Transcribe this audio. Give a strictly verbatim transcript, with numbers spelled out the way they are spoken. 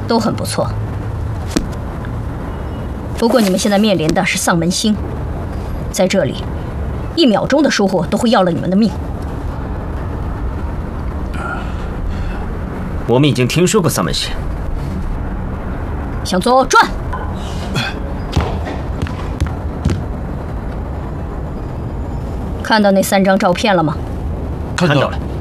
都很不错。不过你们现在面临的是丧门星，在这里，一秒钟的疏忽都会要了你们的命。 我们已经听说过丧门星。 向左转。看到那三张照片了吗？ 看到了。